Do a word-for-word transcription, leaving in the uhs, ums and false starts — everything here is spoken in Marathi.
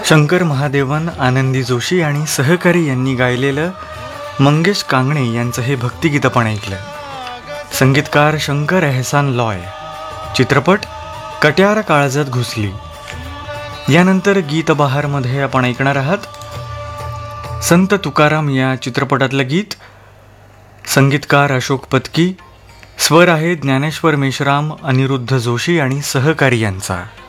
शंकर महादेवन, आनंदी जोशी आणि सहकारी यांनी गायलेलं मंगेश कांगणे यांचं हे भक्तिगीत आपण ऐकलं. संगीतकार शंकर एहसान लॉय. चित्रपट कट्यार काळजात घुसली. यानंतर गीत बहारमध्ये आपण ऐकणार आहात संत तुकाराम या चित्रपटातलं गीत. संगीतकार अशोक पत्की. स्वर आहे ज्ञानेश्वर मेश्राम, अनिरुद्ध जोशी आणि सहकारी यांचा.